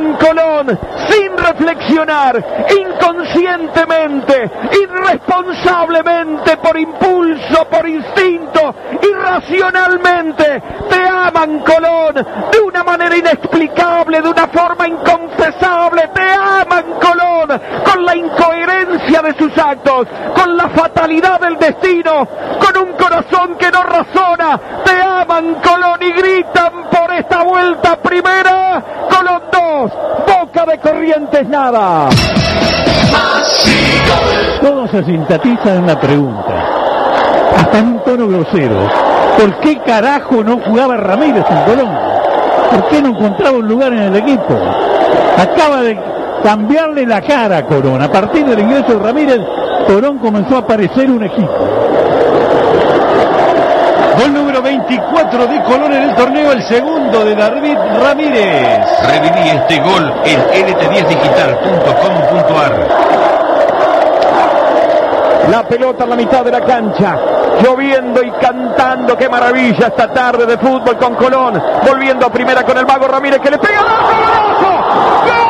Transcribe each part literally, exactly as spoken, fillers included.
aman Colón sin reflexionar, inconscientemente, irresponsablemente, por impulso, por instinto, irracionalmente. Te aman Colón de una manera inexplicable, de una forma inconfesable. Te aman Colón con la incoherencia de sus actos, con la fatalidad del destino, con un corazón que no razona. Te aman Colón y gritan por esta vuelta primera. Colón dos, Boca de Corrientes nada. Todo se sintetiza en una pregunta, hasta en un tono grosero. ¿Por qué carajo no jugaba Ramírez en Colón? ¿Por qué no encontraba un lugar en el equipo? Acaba de cambiarle la cara a Colón. A partir del ingreso de Ramírez, Colón comenzó a parecer un equipo. Gol número veinticuatro de Colón en el torneo, el segundo de David Ramírez. Reviví este gol en L T diez digital punto com punto a r. La pelota en la mitad de la cancha, lloviendo y cantando. Qué maravilla esta tarde de fútbol con Colón. Volviendo a primera con el Mago Ramírez, que le pega. ¡Golazo! ¡Gol!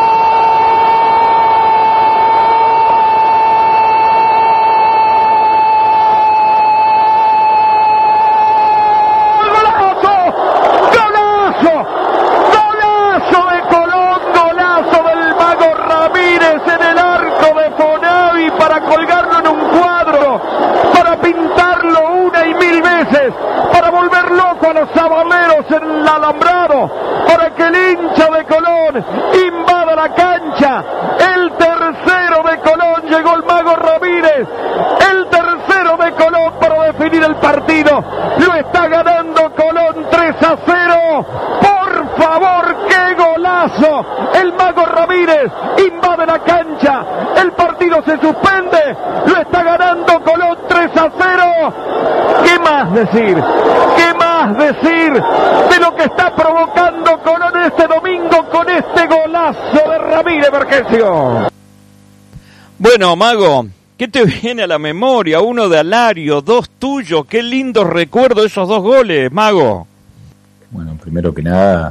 Para volver loco a los sabaleros en el alambrado, para que el hincha de Colón invada la cancha. El tercero de Colón, llegó el Mago Ramírez, el tercero de Colón para definir el partido. Lo está ganando Colón tres a cero. Por favor, qué golazo. El Mago Ramírez invade la cancha, el partido se suspende, lo está ganando Colón tres a cero. ¿Qué más decir? ¿Qué más decir de lo que está provocando Colón este domingo con este golazo de Ramírez Vergesio? Bueno, Mago, ¿qué te viene a la memoria? Uno de Alario, dos tuyos. Qué lindo recuerdo esos dos goles, Mago. Bueno, primero que nada,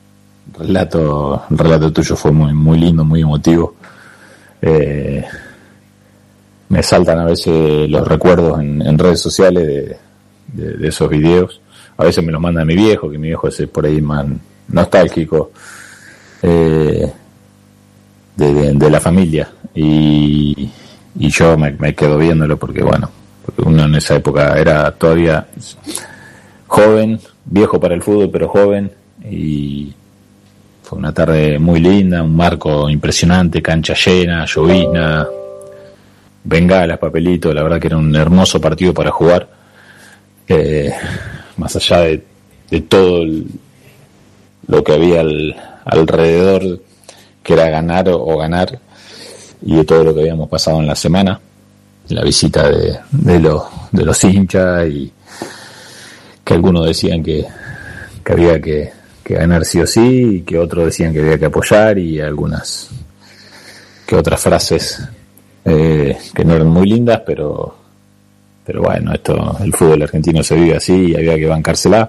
relato, el relato tuyo fue muy, muy lindo, muy emotivo. Eh, me saltan a veces los recuerdos en, en redes sociales de, de, de esos videos. A veces me los manda mi viejo, que mi viejo es por ahí más nostálgico eh, de, de, de la familia. Y, y yo me, me quedo viéndolo porque, bueno, porque uno en esa época era todavía joven, viejo para el fútbol, pero joven, y fue una tarde muy linda, un marco impresionante, cancha llena, llovizna, bengalas, papelitos. La verdad que era un hermoso partido para jugar, eh, más allá de, de todo el, lo que había al, alrededor, que era ganar o, o ganar, y de todo lo que habíamos pasado en la semana, la visita de, de, los, de los hinchas, y que algunos decían que, que había que, que ganar sí o sí, y que otros decían que había que apoyar, y algunas que otras frases eh, que no eran muy lindas, pero pero bueno, esto, el fútbol argentino se vive así y había que bancársela.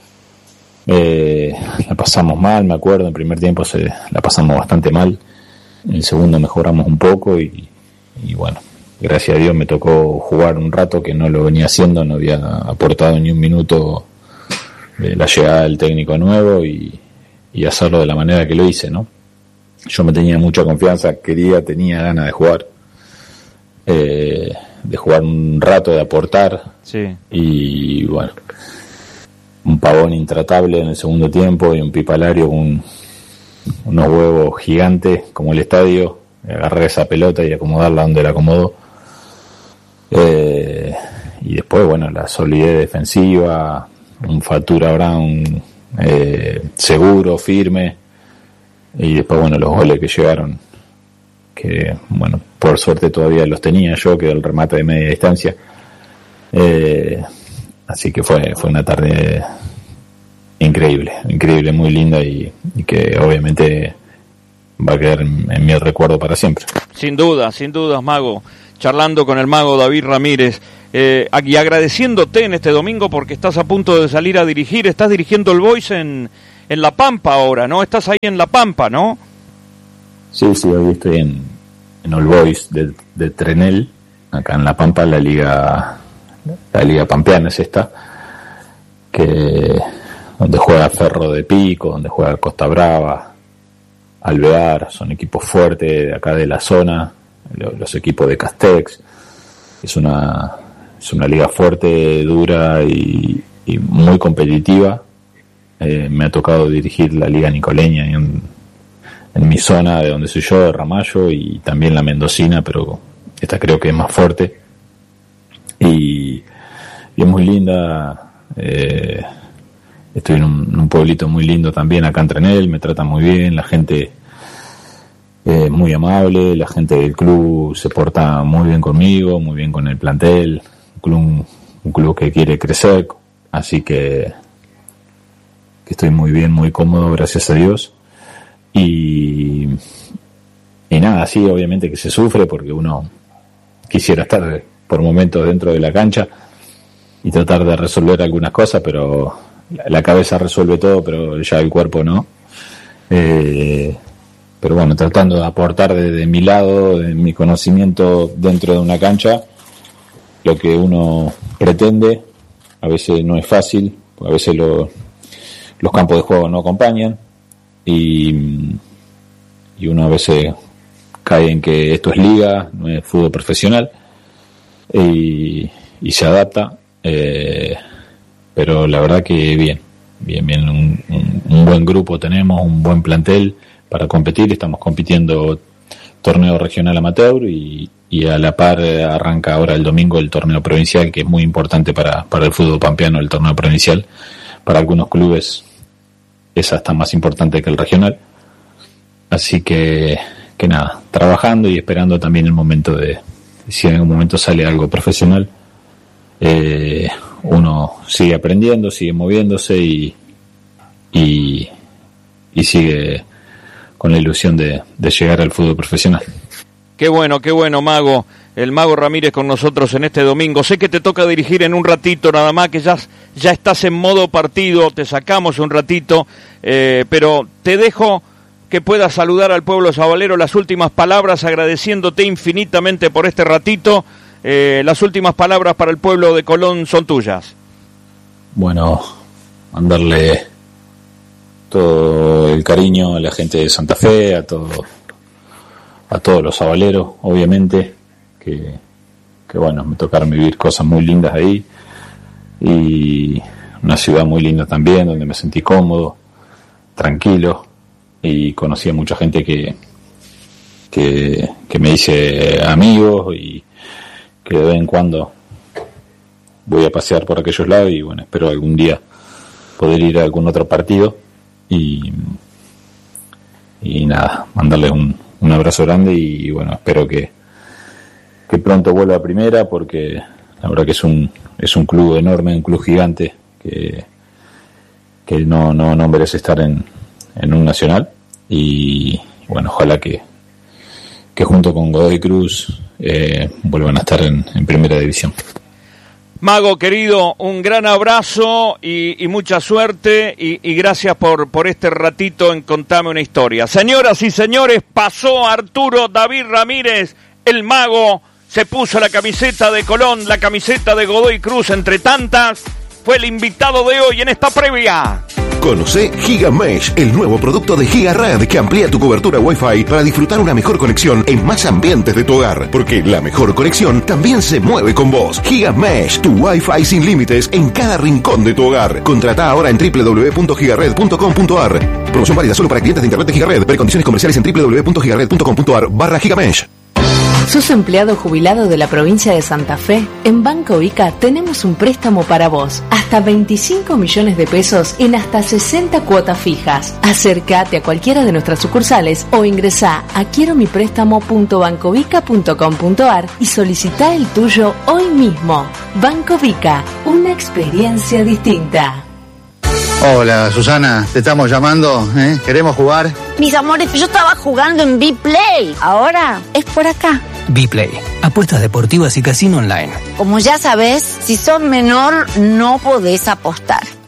Eh, la pasamos mal, me acuerdo, en primer tiempo se la pasamos bastante mal, en el segundo mejoramos un poco, y, y bueno, gracias a Dios me tocó jugar un rato, que no lo venía haciendo, no había aportado ni un minuto de la llegada del técnico nuevo, y, y hacerlo de la manera que lo hice, ¿no? Yo me tenía mucha confianza, quería, tenía ganas de jugar, eh, de jugar un rato, de aportar, sí. Y bueno, un Pavón intratable en el segundo tiempo y un Pipalario con un, unos huevos gigantes como el estadio, agarrar esa pelota y acomodarla donde la acomodó. Eh, y después, bueno, la solidez defensiva, un Fatura Brown eh, seguro, firme, y después, bueno, los goles que llegaron, que, bueno, por suerte todavía los tenía yo, que el remate de media distancia. Eh, así que fue, fue una tarde increíble, increíble, muy linda, y, y que obviamente va a quedar en, en mi recuerdo para siempre. Sin duda, sin dudas, Mago. Charlando con el Mago David Ramírez, eh, y agradeciéndote en este domingo porque estás a punto de salir a dirigir, estás dirigiendo el Boys en, en La Pampa ahora, ¿no? Estás ahí en La Pampa, ¿no? Sí, sí, hoy estoy en, en All Boys de, de Trenel, acá en La Pampa, la liga, la liga pampeana es esta, que donde juega Ferro de Pico, donde juega Costa Brava, Alvear, son equipos fuertes de acá de la zona, los equipos de Castex. Es una es una liga fuerte, dura y, y muy competitiva. Eh, me ha tocado dirigir la liga nicoleña en, en mi zona de donde soy yo, de Ramallo, y también la mendocina, pero esta creo que es más fuerte y, y es muy linda. Eh, estoy en un, en un pueblito muy lindo también acá en Trenel, me tratan muy bien, la gente es muy amable, la gente del club se porta muy bien conmigo, muy bien con el plantel, un club, un club que quiere crecer, así que, que estoy muy bien, muy cómodo, gracias a Dios. Y, y nada, sí, obviamente que se sufre porque uno quisiera estar por momentos dentro de la cancha y tratar de resolver algunas cosas, pero la, la cabeza resuelve todo, pero ya el cuerpo no. Eh, pero bueno, tratando de aportar desde mi lado, de mi conocimiento dentro de una cancha, lo que uno pretende. A veces no es fácil, a veces lo, los campos de juego no acompañan y, y uno a veces cae en que esto es liga, no es fútbol profesional, y, y se adapta, eh, pero la verdad que bien, bien, bien, un, un, un buen grupo tenemos, un buen plantel para competir. Estamos compitiendo torneo regional amateur y, y a la par arranca ahora el domingo el torneo provincial, que es muy importante para, para el fútbol pampeano, el torneo provincial. Para algunos clubes es hasta más importante que el regional. Así que, que nada, trabajando y esperando también el momento de, si en algún momento sale algo profesional, eh, uno sigue aprendiendo, sigue moviéndose y, y, y sigue con la ilusión de, de llegar al fútbol profesional. Qué bueno, qué bueno, Mago. El Mago Ramírez con nosotros en este domingo. Sé que te toca dirigir en un ratito nada más, que ya, ya estás en modo partido, te sacamos un ratito, eh, pero te dejo que puedas saludar al pueblo sabalero, las últimas palabras, agradeciéndote infinitamente por este ratito. Eh, las últimas palabras para el pueblo de Colón son tuyas. Bueno, mandarle todo el cariño a la gente de Santa Fe, a todo, a todos los sabaleros, obviamente, que, que bueno, me tocaron vivir cosas muy lindas ahí, y una ciudad muy linda también, donde me sentí cómodo, tranquilo, y conocí a mucha gente que, que, que me hice amigos y que de vez en cuando voy a pasear por aquellos lados, y bueno, espero algún día poder ir a algún otro partido y, y nada, mandarles un, un abrazo grande y bueno, espero que, que pronto vuelva a primera, porque la verdad que es un, es un club enorme, un club gigante que, que no, no, no merece estar en, en un nacional, y bueno, ojalá que, que junto con Godoy Cruz eh, vuelvan a estar en, en primera división. Mago querido, un gran abrazo y, y mucha suerte, y, y gracias por, por este ratito en Contame una Historia. Señoras y señores, pasó Arturo David Ramírez, el Mago, se puso la camiseta de Colón, la camiseta de Godoy Cruz, entre tantas, fue el invitado de hoy en esta previa. Conoce GigaMesh, el nuevo producto de GigaRed que amplía tu cobertura Wi-Fi para disfrutar una mejor conexión en más ambientes de tu hogar, porque la mejor conexión también se mueve con vos. GigaMesh, tu Wi-Fi sin límites en cada rincón de tu hogar. Contrata ahora en doble u doble u doble u punto gigared punto com punto a r. Promoción válida solo para clientes de internet de GigaRed. Ver condiciones comerciales en doble u doble u doble u punto gigared punto com punto a r barra GigaMesh. ¿Sos empleado jubilado de la provincia de Santa Fe? En Banco Ica tenemos un préstamo para vos. Hasta veinticinco millones de pesos en hasta sesenta cuotas fijas. Acércate a cualquiera de nuestras sucursales o ingresá a quiero mi préstamo punto bancovica punto com punto a r y solicitá el tuyo hoy mismo. Banco Vica, una experiencia distinta. Hola, Susana, te estamos llamando, ¿eh? ¿Queremos jugar? Mis amores, yo estaba jugando en B-Play. Ahora es por acá. B-Play, apuestas deportivas y casino online. Como ya sabes, si sos menor no podés apostar.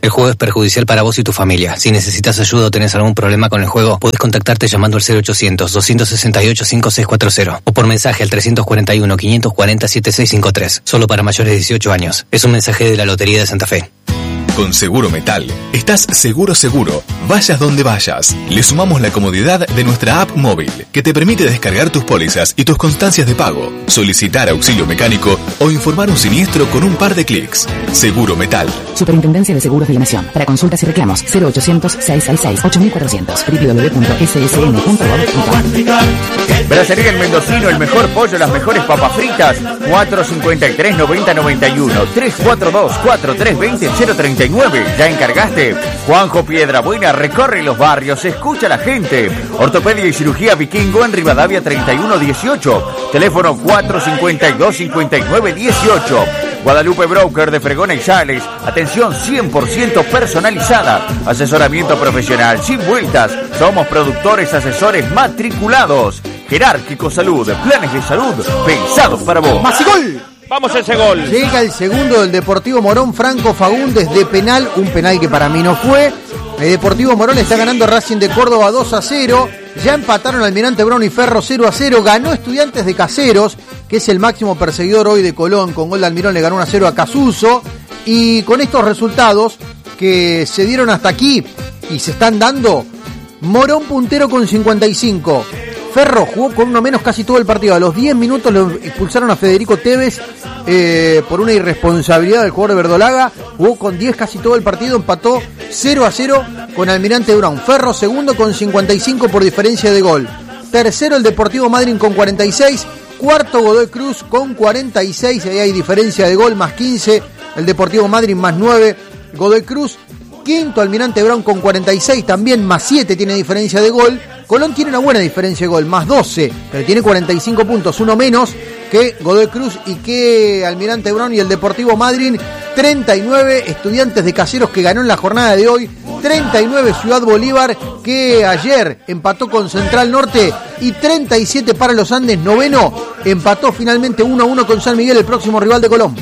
El juego es perjudicial para vos y tu familia. Si necesitas ayuda o tenés algún problema con el juego, podés contactarte llamando al cero ochocientos, doscientos sesenta y ocho, cincuenta y seis cuarenta o por mensaje al trescientos cuarenta y uno, quinientos cuarenta, setenta y seis cincuenta y tres. Solo para mayores de dieciocho años. Es un mensaje de la Lotería de Santa Fe. Con Seguro Metal, estás seguro seguro, vayas donde vayas. Le sumamos la comodidad de nuestra app móvil, que te permite descargar tus pólizas y tus constancias de pago, solicitar auxilio mecánico o informar un siniestro con un par de clics. Seguro Metal. Superintendencia de Seguros de la Nación. Para consultas y reclamos, cero ochocientos, seiscientos sesenta y seis, ocho mil cuatrocientos, doble u doble u doble u punto s s n punto gov punto a r. Bracería El Mendocino, el mejor pollo, las mejores papas fritas. cuatro cincuenta y tres, noventa, noventa y uno, tres cuatro dos, cuatro tres dos cero, cero treinta y nueve. ¿Ya encargaste? Juanjo Piedrabuena recorre los barrios, escucha a la gente. Ortopedia y cirugía Vikingo en Rivadavia treinta y uno dieciocho. Teléfono cuatro cincuenta y dos, cincuenta y nueve dieciocho. Guadalupe Broker de Fregona y Sales. Atención cien por ciento personalizada. Asesoramiento profesional sin vueltas. Somos productores asesores matriculados. Jerárquico Salud. Planes de salud pensados para vos. ¡Más y gol! Vamos a ese gol. Llega el segundo del Deportivo Morón, Franco Faúndez de penal. Un penal que para mí no fue. El Deportivo Morón está ganando Racing de Córdoba dos a cero. Ya empataron Almirante Brown y Ferro cero a cero. Ganó Estudiantes de Caseros, que es el máximo perseguidor hoy de Colón. Con gol de Almirón le ganó uno a cero a Casuso. Y con estos resultados que se dieron hasta aquí y se están dando, Morón puntero con cincuenta y cinco. Ferro jugó con uno menos casi todo el partido. A los diez minutos lo expulsaron a Federico Tevez eh, por una irresponsabilidad del jugador de Verdolaga. Jugó con diez casi todo el partido, empató cero a cero con Almirante Brown. Ferro segundo con cincuenta y cinco por diferencia de gol. Tercero el Deportivo Madryn con cuarenta y seis. Cuarto Godoy Cruz con cuarenta y seis. Ahí hay diferencia de gol, más quince. El Deportivo Madryn más nueve. Godoy Cruz. Quinto Almirante Brown con cuarenta y seis, también más siete tiene diferencia de gol. Colón tiene una buena diferencia de gol, más doce, pero tiene cuarenta y cinco puntos, uno menos que Godoy Cruz y que Almirante Brown. Y el Deportivo Madryn, treinta y nueve. Estudiantes de Caseros, que ganó en la jornada de hoy, treinta y nueve. Ciudad Bolívar, que ayer empató con Central Norte, y treinta y siete para Los Andes, noveno, empató finalmente uno a uno con San Miguel, el próximo rival de Colón.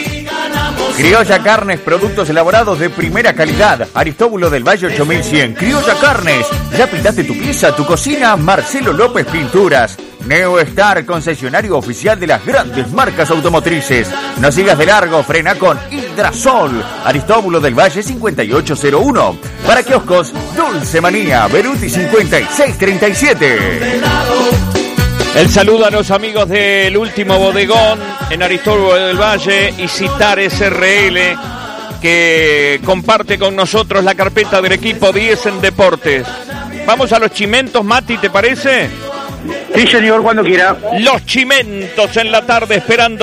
Criolla Carnes, productos elaborados de primera calidad. Aristóbulo del Valle ocho mil cien. Criolla Carnes. ¿Ya pintaste tu pieza, tu cocina? Marcelo López Pinturas. Neostar, concesionario oficial de las grandes marcas automotrices. No sigas de largo, frena con Hidrasol. Aristóbulo del Valle cincuenta y ocho cero uno. Para kioscos, Dulce Manía, Beruti cincuenta y seis treinta y siete. El saludo a los amigos del Último Bodegón en Aristóbulo del Valle y Citares R L, que comparte con nosotros la carpeta del equipo diez en Deportes. Vamos a los chimentos, Mati, ¿te parece? Sí, señor, cuando quiera. Los chimentos en la tarde esperando